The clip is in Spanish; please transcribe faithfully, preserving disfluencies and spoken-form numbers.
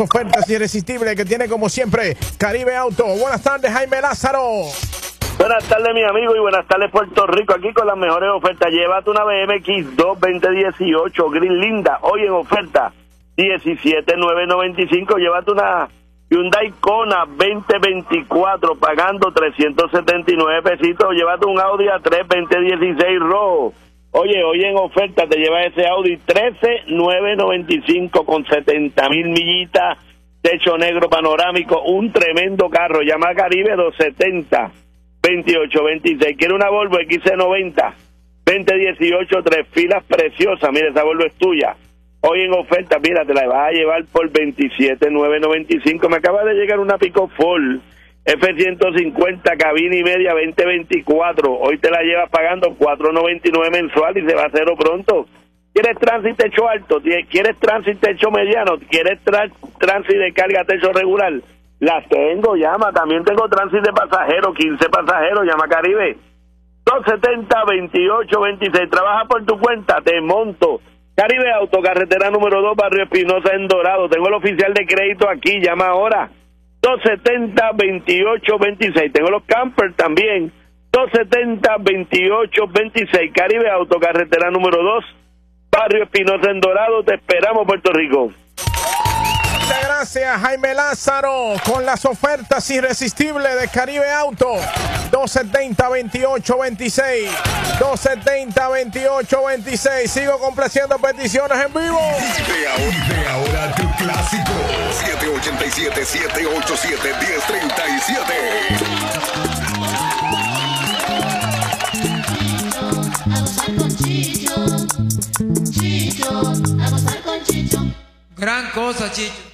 Ofertas irresistibles que tiene como siempre Caribe Auto. Buenas tardes, Jaime Lázaro. Buenas tardes, mi amigo, y buenas tardes, Puerto Rico. Aquí con las mejores ofertas. Llévate una B M X dos veinte dieciocho gris linda, hoy en oferta diecisiete mil novecientos noventa y cinco. Llévate una Hyundai Kona veinte veinticuatro pagando trescientos setenta y nueve pesitos. Llévate un Audi A tres veinte dieciséis rojo. Oye, hoy en oferta te lleva ese Audi trece mil novecientos noventa y cinco con setenta mil millitas, techo negro panorámico, un tremendo carro. Llama a Caribe dos setenta veintiocho veintiséis. Quiere una Volvo X C noventa veinte dieciocho, tres filas preciosas. Mira, esa Volvo es tuya. Hoy en oferta, mira, te la vas a llevar por veintisiete mil novecientos noventa y cinco. Me acaba de llegar una Pico Ford F ciento cincuenta, cabina y media veinte veinticuatro. Hoy te la llevas pagando cuatro noventa y nueve mensual y se va a cero pronto. ¿Quieres tránsito techo alto? ¿Quieres tránsito techo mediano? ¿Quieres tránsito de carga techo regular? Las tengo, llama. También tengo tránsito de pasajeros, quince pasajeros, llama Caribe. dos setenta veintiocho veintiséis. Trabaja por tu cuenta, te monto. Caribe Auto, carretera número dos, Barrio Espinosa en Dorado. Tengo el oficial de crédito aquí, llama ahora. dos setenta veintiocho veintiséis. Tengo los campers también. dos setenta veintiocho veintiséis. Caribe Auto, carretera número dos, Barrio Espinosa en Dorado. Te esperamos, Puerto Rico. Muchas gracias, Jaime Lázaro, con las ofertas irresistibles de Caribe Auto. dos setenta veintiocho veintiséis. dos setenta veintiocho veintiséis. Sigo complaciendo peticiones en vivo. De ahora, de ahora tu clásico. siete ocho siete, siete ocho siete, uno cero tres siete. A gozar con Chicho, Chicho, a gozar con Chicho. Gran cosa, Chicho.